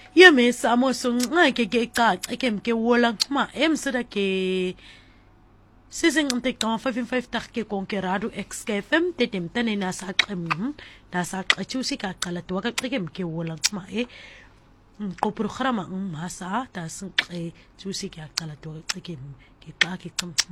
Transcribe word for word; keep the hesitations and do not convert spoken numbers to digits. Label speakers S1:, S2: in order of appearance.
S1: Yemes amosung ke ke ka ke ke wola ma em sada ke sizing unte ka five five tak ke konkerado X K F M tetem tane nasa qem nasa qachusi ka qala to ka ke ke wola ma e ko programa masa tas ke chusi ka qala to ke ke ka ke